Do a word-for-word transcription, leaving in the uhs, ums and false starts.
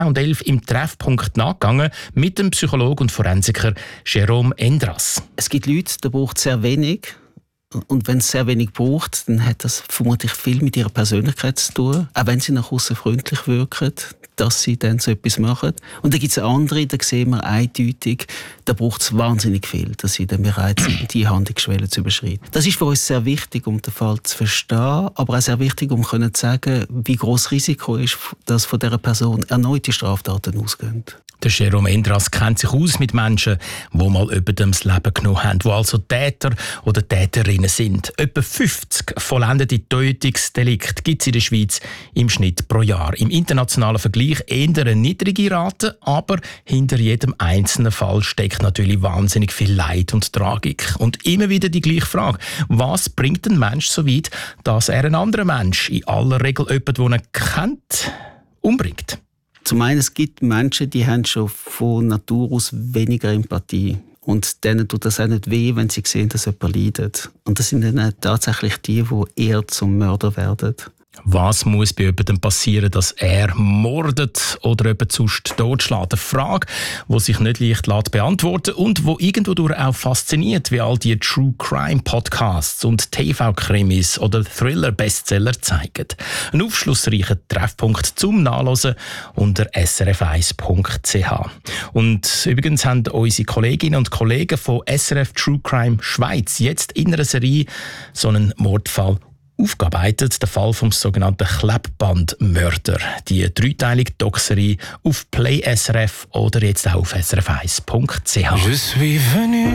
und elf im Treffpunkt nachgegangen mit dem Psychologen und Forensiker Jérôme Endras. Es gibt Leute, da braucht es sehr wenig. Und wenn es sehr wenig braucht, dann hat das vermutlich viel mit ihrer Persönlichkeit zu tun. Auch wenn sie nach außen freundlich wirken, dass sie dann so etwas machen. Und dann gibt es andere, da sehen wir eindeutig, da braucht es wahnsinnig viel, dass sie dann bereit sind, die Handlungsschwelle zu überschreiten. Das ist für uns sehr wichtig, um den Fall zu verstehen, aber auch sehr wichtig, um zu sagen, wie groß das Risiko ist, dass von dieser Person erneute Straftaten ausgehen. Der Jérôme Endras kennt sich aus mit Menschen, die mal jemandem das Leben genommen haben, die also Täter oder Täterinnen sind. Etwa fünfzig vollendete Tötungsdelikte gibt es in der Schweiz im Schnitt pro Jahr. Im internationalen Vergleich eher eine niedrige Rate, aber hinter jedem einzelnen Fall steckt natürlich wahnsinnig viel Leid und Tragik. Und immer wieder die gleiche Frage: Was bringt ein Mensch so weit, dass er einen anderen Mensch, in aller Regel jemanden, den er kennt, umbringt? Zum einen, es gibt Menschen, die haben schon von Natur aus weniger Empathie. Und denen tut das auch nicht weh, wenn sie sehen, dass jemand leidet. Und das sind dann tatsächlich die, die eher zum Mörder werden. Was muss bei jemandem passieren, dass er mordet oder jemand sonst totschlägt? Eine Frage, die sich nicht leicht beantworten lässt und die irgendwo durch auch fasziniert, wie all die True Crime Podcasts und T V-Krimis oder Thriller-Bestseller zeigen. Ein aufschlussreicher Treffpunkt zum Nachlesen unter s r f eins punkt c h. Und übrigens haben unsere Kolleginnen und Kollegen von S R F True Crime Schweiz jetzt in einer Serie so einen Mordfall aufgearbeitet, der Fall vom sogenannten Klebbandmörder. Die dreiteilige Doc-Serie auf Play S R F oder jetzt auch auf s r f eins punkt c h.